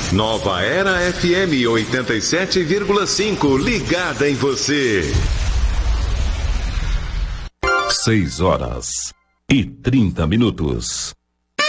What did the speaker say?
Nova Era FM 87,5, ligada em você. 6 horas e 30 minutos.